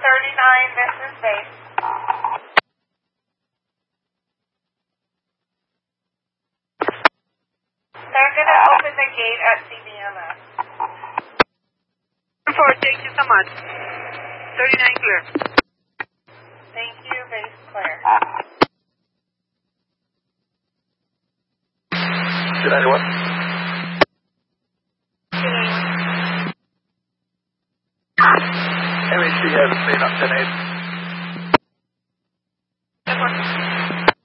this is base. They're going to open the gate at CBMS. 4, thank you so much. 39 clear. Thank you, base clear. Did anyone? MHC has been up to 10-8.